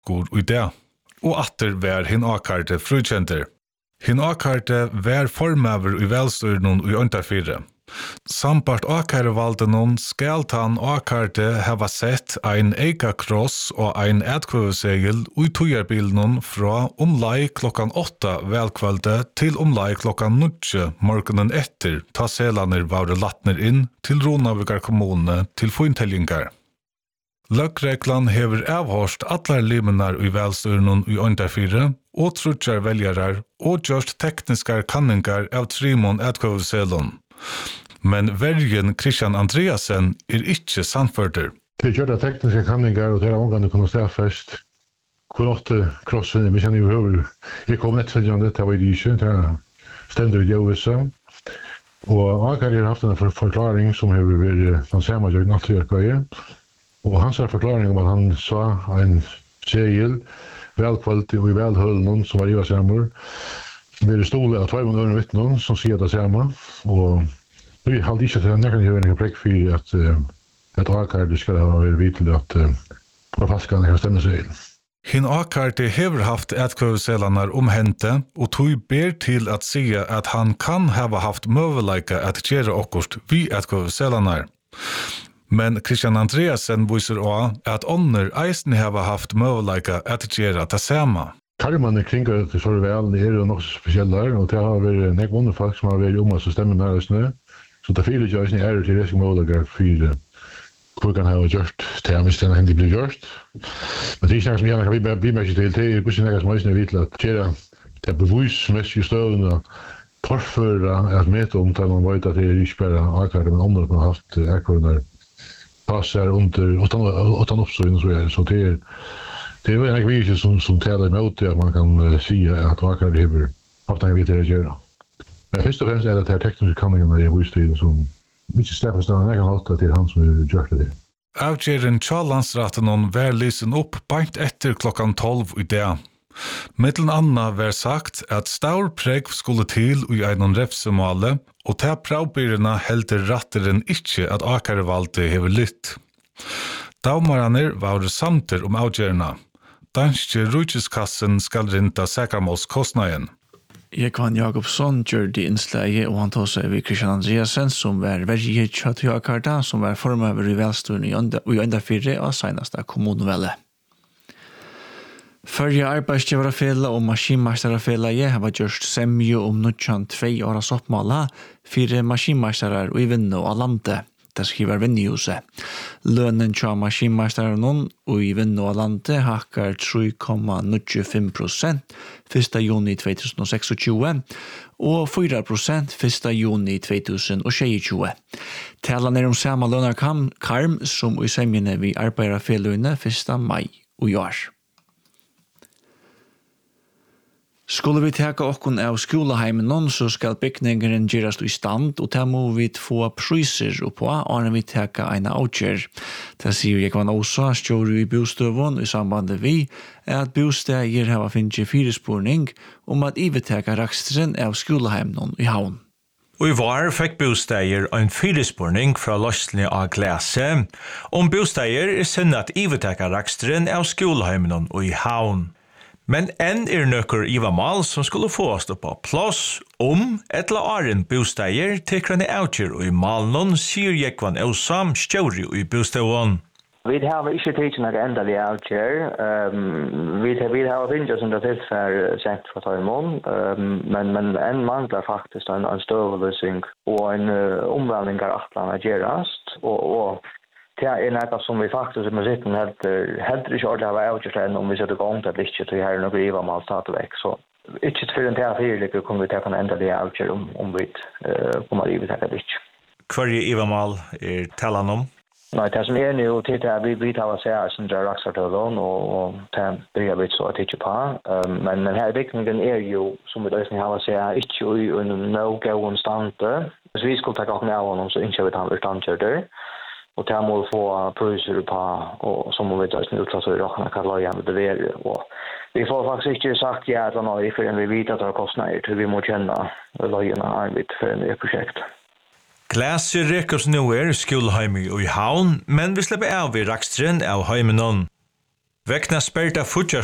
okkur i det. Og atter vær hin akarte frukjenter. Hin akarte vær formaver i velstyren i underfire. Sambart akarevalden skal tan akarte hava sett ein eika kross og ein etkvøvesegel ui tujarbilen fra omlai klokkan 8 velkvalde til omlai klokkan 9 morgenen etter ta selaner var latner inn til Ronavikar kommune til funntellingar. Løkreglan hever avhørst atlar limenar i velstyren i underfire og trutjar veljarar og gjørst tekniskar kanningar av trimon etkvøveselon. Men vergen Christian Andreasen ikke sannførter. Det gjør det tekniske kanningar, og det omgående kunne stedfest hvor ofte krossen vi kjenner i høver. Jeg kom nettfølgende, det var ikke, det stendet i Jøvesa. Og Akar har haft en forklaring som har vært den samme gjøren alt gjør. Og hans forklaring om at han sa en segel, velkvalitet og i velhøllen som var i Vasamur. Vi er stole av 200 vittnen som sier det samme, og vi hadde ikke til nekken høyere en prekk for at Akar skal ha vært vidt til at forfaskerne kan stemme seg inn. Hin Akar hever haft etkvøveselanar omhente, og tog ber til at sige at han kan hava haft møveleika at gjøre okkurst vi etkvøveselanar. Men Christian Andreasen viser også at ånder eisen hava haft møveleika at gjøre det samme. Karmanen kringar til så vel er jo nok spesielle, og det har vært nek vonde folk som har vært om oss å stemme nærmest. Så det fyrer ikke er til reske målinger for hvor kan ha gjort det hvis det hendig blir gjort. Men det er ikke som gjerne kan bli med til, det er ikke noe som er vidt at gjøre det bevismessige støvende torfører at møte om til man vet at det er ikke bare Akar, men andre som har haft Akar passer under 8 oppsøgn og så videre. Så det er en virke som taler imot det at man kan si at Akar har haft en vidt til å gjøre. Men først og fremst er det her tekniske kanningene i bostiden som ikke steffes av en egen hatt til han som gjør det. Avgjeren Tjalandsraten var lysen opp beint etter klokkan 12 i dag. Mittelen Anna var sagt at staurpreg skulle til i en refsemale, og til pravbyrene helder ratteren ikke at Akarvalde hever lytt. Daumaraner var samter om avgjørende. Danske Rujtjeskassen skal rinta sækramålskostnaden. Ekvan Jakobsson gjør det innslaget, og han tar seg ved Christian Andreasen, som var verger til Akarta, som var formøver i velsturen i Underfyrre og senest av kommunevelle. Førje arbeidsgiverafela og maskinmesterafela har gjort semje om nødjan 2 åras oppmala for maskinmesterar og i vinne og landet. Det skriver Vinnehuset. Lønnen til maskinmesteren og i vinne og landet hakker 3,95% 1. juni 2026 og 4% 1. juni 2022. Talene om samme lønnerkarm som i semjene vi arbeider feløyene 1. mai og år. Skulle vi teka okkun av skoleheimen så skal bygningeren gjerast i stand, og det må vi få priser på, og vi teka en avgjør. Det sier Ekvan Åsa, stjåre i bostøvån i sambandet vi, at bosteder har finnet firespurning om at vi teka rakstren av skoleheimen i havn. Og i var fikk bosteder en firespurning fra løsning av glase, om bosteder sinnet at vi teka rakstren av skoleheimen i havn. Men enn nøkker Ivamal som skulle få oss på plass om et la åren bosteier til krane avgjør og i malen, sier Ekvan Åsam, stjåre i bostøvån. Vi har ikke tid til noe endelig avgjør. Vi har finnet som det tilfær sent fra Tøymon, men enn mangler faktisk en støveløsning og en omvandling av atlan gjørast, og det er noe som vi faktisk må sitte helt ikke ordentlig av avgjørelsen om vi setter gang til det ikke til her noe riva med alt stadig vekk. Så ikke til en til kommer vi til en endelig avgjør om vi kommer rive til det ikke. Hva er Ivamal talan om? Nei, det som er nå til det vi tar å se som det er raksartølen og det blir vi så at ikke på. Men her bygningen er jo, som vi løsning har å se, ikke i no-go stande. Hvis vi skulle ta gakken av honom så ikke vi tar standkjørter. Og det må vi få priser på, og så må vi ta oss utlatt og råkne hva løyen vil levere. Og vi får faktisk ikke sagt ja eller noe før vi vet at det har kostnader til vi må kjenne løyen av arbeid for en prosjekt. Glaser rekkes nå skolheim i havn, men vi slipper av i rakstren av heimenon. Vekna sperta